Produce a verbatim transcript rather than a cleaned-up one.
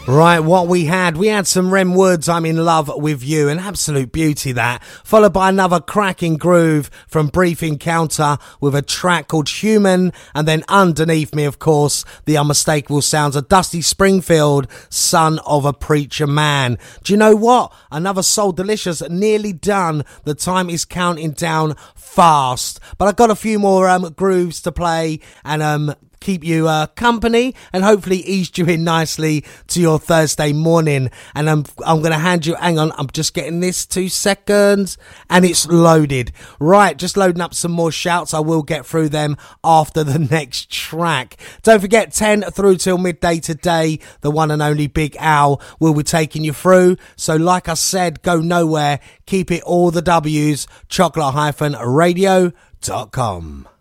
Right, what we had, we had some Rem Woods, I'm in Love with You, an absolute beauty that, followed by another cracking groove from Brief Encounter with a track called Human, and then underneath me, of course, the unmistakable sounds of Dusty Springfield, Son of a Preacher Man. Do you know what? Another Soul Delicious, nearly done. The time is counting down fast, but I've got a few more um, grooves to play, and um keep you uh, company and hopefully ease you in nicely to your Thursday morning. And I'm I'm going to hand you, hang on, I'm just getting this, two seconds, and it's loaded. Right, just loading up some more shouts. I will get through them after the next track. Don't forget, ten through till midday today, the one and only Big Al will be taking you through. So like I said, go nowhere. Keep it all the W's, chocolate radio dot com.